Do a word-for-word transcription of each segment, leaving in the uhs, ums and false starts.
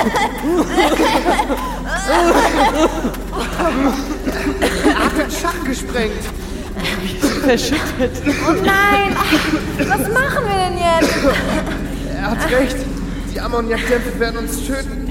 Er hat den Schacht gesprengt. Verschüttet. Oh nein! Was machen wir denn jetzt? Er hat recht. Die Ammoniakdämpfe werden uns töten.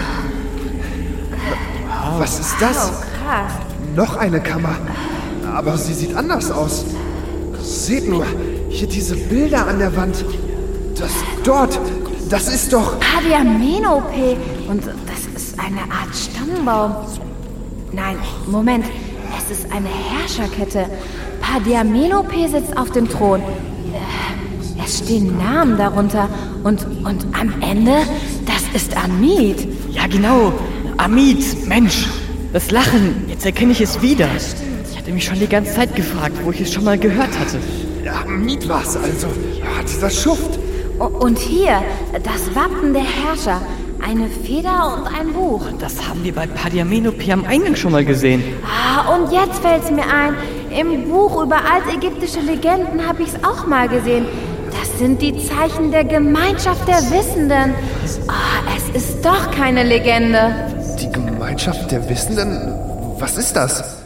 Was ist das? Oh, krass. Noch eine Kammer. Aber sie sieht anders aus. Seht nur, hier diese Bilder an der Wand. Das dort, das ist doch... Pardiamenope. Und das ist eine Art Stammbaum. Nein, Moment. Es ist eine Herrscherkette. Pardiamenope sitzt auf dem Thron. Äh, es stehen Namen darunter. Und, und am Ende, das ist Amit. Ja, genau. Amit, Mensch. Das Lachen, jetzt erkenne ich es wieder. Ich hatte mich schon die ganze Zeit gefragt, wo ich es schon mal gehört hatte. Ja, Amit war's also. Ja, dieser Schuft. O- Und hier, das Wappen der Herrscher. Eine Feder und ein Buch. Das haben wir bei Pardiamenope am Eingang schon mal gesehen. Ah, und jetzt fällt's mir ein. Im Buch über altägyptische Legenden habe ich's auch mal gesehen. Das sind die Zeichen der Gemeinschaft der Wissenden. Ah, es ist doch keine Legende. Die Gemeinschaft der Wissenden? Was ist das?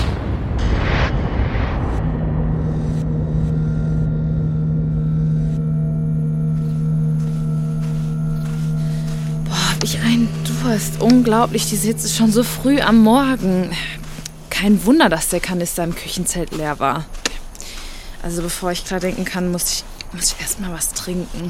Hab ich einen Durst. Unglaublich, diese Hitze schon so früh am Morgen. Kein Wunder, dass der Kanister im Küchenzelt leer war. Also bevor ich klar denken kann, muss ich, muss ich erst mal was trinken.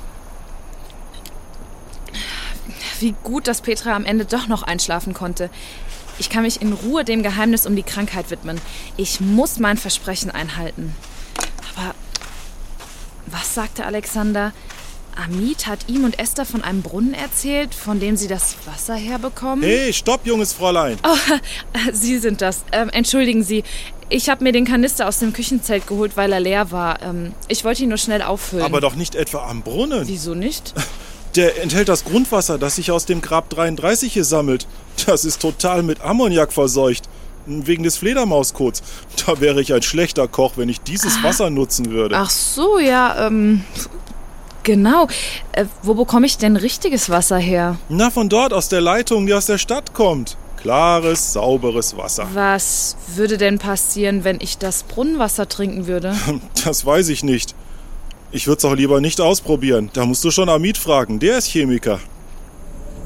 Wie gut, dass Petra am Ende doch noch einschlafen konnte. Ich kann mich in Ruhe dem Geheimnis um die Krankheit widmen. Ich muss mein Versprechen einhalten. Aber was sagte Alexander? Amit hat ihm und Esther von einem Brunnen erzählt, von dem sie das Wasser herbekommen. Hey, stopp, junges Fräulein. Oh, Sie sind das. Ähm, entschuldigen Sie. Ich habe mir den Kanister aus dem Küchenzelt geholt, weil er leer war. Ähm, ich wollte ihn nur schnell auffüllen. Aber doch nicht etwa am Brunnen. Wieso nicht? Der enthält das Grundwasser, das sich aus dem Grab dreiunddreißig hier sammelt. Das ist total mit Ammoniak verseucht. Wegen des Fledermauskots. Da wäre ich ein schlechter Koch, wenn ich dieses Wasser nutzen würde. Ach so, ja, ähm... Genau. Äh, wo bekomme ich denn richtiges Wasser her? Na, von dort, aus der Leitung, die aus der Stadt kommt. Klares, sauberes Wasser. Was würde denn passieren, wenn ich das Brunnenwasser trinken würde? Das weiß ich nicht. Ich würde es auch lieber nicht ausprobieren. Da musst du schon Amit fragen, der ist Chemiker.